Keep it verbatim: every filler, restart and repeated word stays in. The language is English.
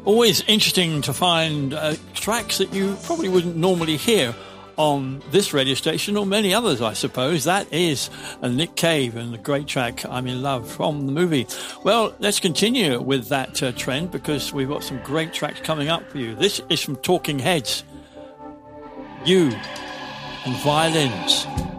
Always interesting to find uh, tracks that you probably wouldn't normally hear on this radio station or many others, I suppose. That is uh, Nick Cave and the great track I'm in Love from the movie. Well, let's continue with that uh, trend, because we've got some great tracks coming up for you. This is from Talking Heads. You and Violins.